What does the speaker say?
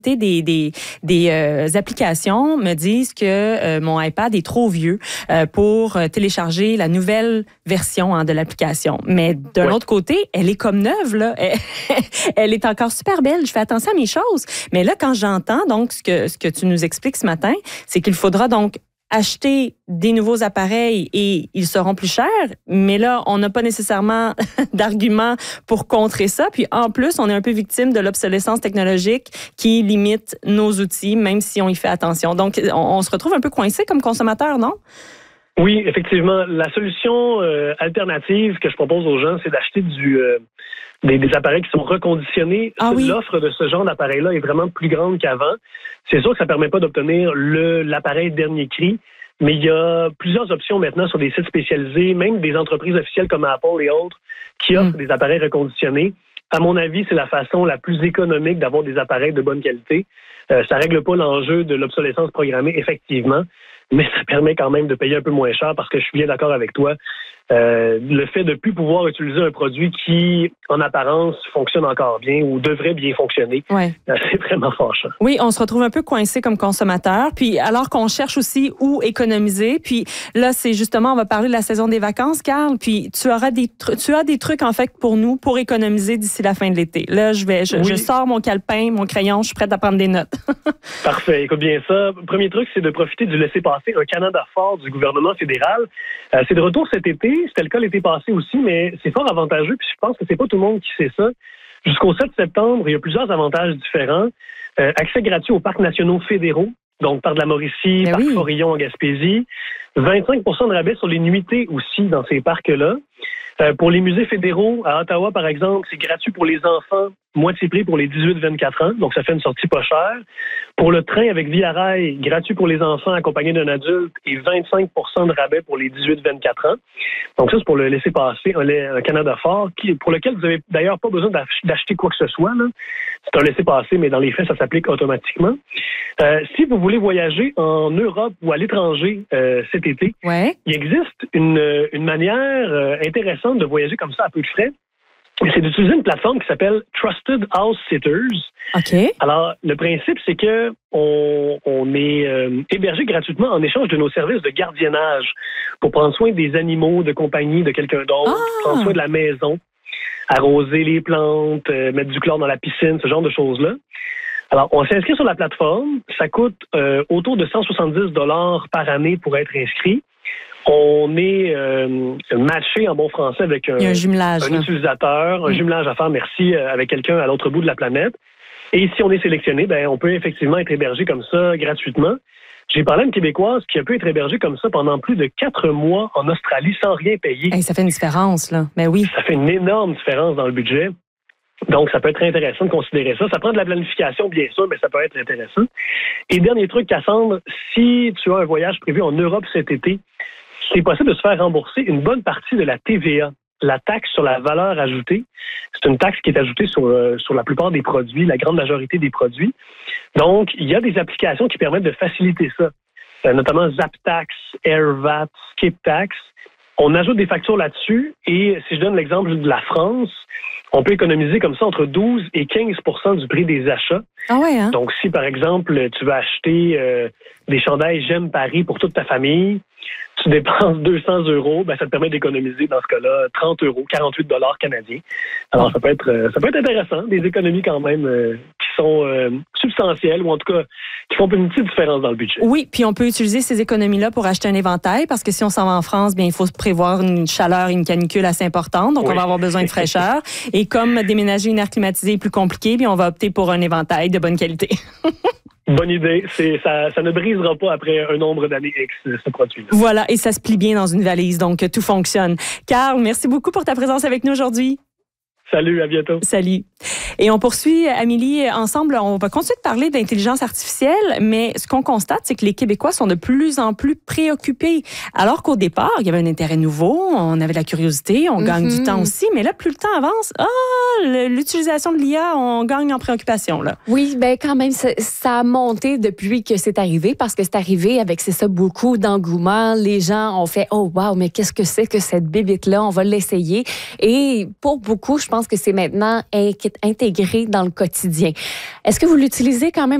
des applications me disent que mon iPad est trop vieux pour télécharger la nouvelle version de l'application. Mais d'un autre côté, elle est comme neuve, là. Elle est encore super belle. Je fais attention à mes choses. Mais là, quand j'entends donc ce que tu nous expliques ce matin, c'est qu'il faudra donc acheter des nouveaux appareils et ils seront plus chers, mais là, on n'a pas nécessairement d'argument pour contrer ça. Puis en plus, on est un peu victime de l'obsolescence technologique qui limite nos outils, même si on y fait attention. Donc, on se retrouve un peu coincé comme consommateur, non? Oui, effectivement. La solution alternative que je propose aux gens, c'est d'acheter des appareils qui sont reconditionnés. L'offre de ce genre d'appareil-là est vraiment plus grande qu'avant. C'est sûr que ça ne permet pas d'obtenir l'appareil dernier cri, mais il y a plusieurs options maintenant sur des sites spécialisés, même des entreprises officielles comme Apple et autres, qui offrent des appareils reconditionnés. À mon avis, c'est la façon la plus économique d'avoir des appareils de bonne qualité. Ça ne règle pas l'enjeu de l'obsolescence programmée, effectivement, mais ça permet quand même de payer un peu moins cher parce que je suis bien d'accord avec toi. Le fait de ne plus pouvoir utiliser un produit qui, en apparence, fonctionne encore bien ou devrait bien fonctionner, c'est vraiment fâchant. Oui, on se retrouve un peu coincé comme consommateur, puis alors qu'on cherche aussi où économiser, puis là, c'est justement, on va parler de la saison des vacances, Carl, puis tu as des trucs, en fait, pour nous, pour économiser d'ici la fin de l'été. Là, je sors mon calepin, mon crayon, je suis prête à prendre des notes. Parfait, écoute bien ça. Premier truc, c'est de profiter du laissez-passer, un Canada fort du gouvernement fédéral. C'est de retour cet été. C'était le cas l'été passé aussi, mais c'est fort avantageux. Puis je pense que c'est pas tout le monde qui sait ça. Jusqu'au 7 septembre, il y a plusieurs avantages différents. Accès gratuit aux parcs nationaux fédéraux, donc Parc de la Mauricie, Parc Forillon en Gaspésie. 25 de rabais sur les nuitées aussi dans ces parcs-là. Pour les musées fédéraux, à Ottawa, par exemple, c'est gratuit pour les enfants, moitié prix pour les 18-24 ans, donc ça fait une sortie pas chère. Pour le train avec Via Rail, gratuit pour les enfants accompagnés d'un adulte et 25 de rabais pour les 18-24 ans. Donc ça, c'est pour le laisser passer, un Canada fort, pour lequel vous n'avez d'ailleurs pas besoin d'acheter quoi que ce soit, là. C'est un laisser-passer, mais dans les faits, ça s'applique automatiquement. Si vous voulez voyager en Europe ou à l'étranger cet été, il existe une manière intéressante de voyager comme ça à peu de frais. C'est d'utiliser une plateforme qui s'appelle Trusted House Sitters. OK. Alors, le principe, c'est que on est hébergé gratuitement en échange de nos services de gardiennage pour prendre soin des animaux de compagnie de quelqu'un d'autre, prendre soin de la maison, arroser les plantes, mettre du chlore dans la piscine, ce genre de choses-là. Alors, on s'inscrit sur la plateforme. Ça coûte autour de 170 $ par année pour être inscrit. On est matché en bon français avec un jumelage, un utilisateur, un jumelage à faire, merci, avec quelqu'un à l'autre bout de la planète. Et si on est sélectionné, on peut effectivement être hébergé comme ça gratuitement. J'ai parlé à une Québécoise qui a pu être hébergée comme ça pendant plus de 4 mois en Australie sans rien payer. Hey, ça fait une différence, là. Mais oui. Ça fait une énorme différence dans le budget. Donc, ça peut être intéressant de considérer ça. Ça prend de la planification, bien sûr, mais ça peut être intéressant. Et dernier truc, Cassandre, si tu as un voyage prévu en Europe cet été, c'est possible de se faire rembourser une bonne partie de la TVA, la taxe sur la valeur ajoutée. C'est une taxe qui est ajoutée sur la plupart des produits, la grande majorité des produits. Donc, il y a des applications qui permettent de faciliter ça, notamment ZapTax, AirVat, SkipTax. On ajoute des factures là-dessus et si je donne l'exemple de la France, on peut économiser comme ça entre 12 et 15 % du prix des achats. Ah ouais, hein? Donc, si par exemple, tu vas acheter des chandails J'aime Paris pour toute ta famille, tu dépenses 200 €, ça te permet d'économiser dans ce cas-là 30 €, 48 $ canadiens. Alors, ça peut être intéressant, des économies quand même qui sont substantielles ou en tout cas qui font une petite différence dans le budget. Oui, puis on peut utiliser ces économies-là pour acheter un éventail parce que si on s'en va en France, il faut prévoir une chaleur et une canicule assez importante, donc on va avoir besoin de fraîcheur. Et comme déménager une aire climatisée est plus compliqué, on va opter pour un éventail de bonne qualité. Bonne idée. Ça ne brisera pas après un nombre d'années X, ce produit-là. Voilà, et ça se plie bien dans une valise, donc tout fonctionne. Carl, merci beaucoup pour ta présence avec nous aujourd'hui. Salut, à bientôt. Salut. Et on poursuit, Amélie, ensemble, on va continuer de parler d'intelligence artificielle, mais ce qu'on constate, c'est que les Québécois sont de plus en plus préoccupés. Alors qu'au départ, il y avait un intérêt nouveau, on avait la curiosité, on gagne du temps aussi, mais là, plus le temps avance, l'utilisation de l'IA, on gagne en préoccupation, là. Oui, quand même, ça a monté depuis que c'est arrivé, parce que c'est arrivé avec, c'est ça, beaucoup d'engouement. Les gens ont fait, oh wow, mais qu'est-ce que c'est que cette bébite-là? On va l'essayer. Et pour beaucoup, je pense pense que c'est maintenant intégré dans le quotidien. Est-ce que vous l'utilisez quand même